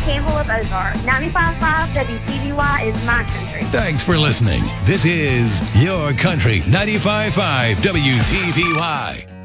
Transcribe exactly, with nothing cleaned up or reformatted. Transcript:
Campbell of Ozark. ninety-five point five W T V Y is my country. Thanks for listening. This is Your Country ninety-five point five W T V Y.